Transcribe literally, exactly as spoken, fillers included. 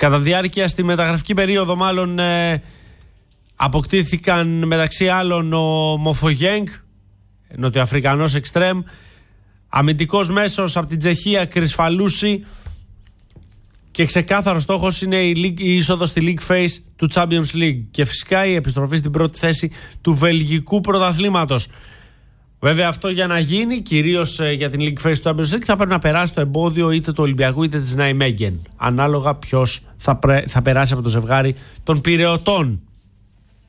Κατά διάρκεια στη μεταγραφική περίοδο μάλλον ε, αποκτήθηκαν μεταξύ άλλων ο Μοφογένγκ, νοτιοαφρικανός εξτρέμ, αμυντικός μέσος από την Τσεχία Κρυσφαλούση, και ξεκάθαρος στόχος είναι η, league, η είσοδος στη League Phase του Champions League και φυσικά η επιστροφή στην πρώτη θέση του βελγικού πρωταθλήματος. Βέβαια αυτό για να γίνει, κυρίως ε, για την League Phase του Champions League, θα πρέπει να περάσει το εμπόδιο είτε του Ολυμπιακού είτε της Ναϊμέγγεν, ανάλογα ποιος θα, πρέ, θα περάσει από το ζευγάρι των Πειραιωτών.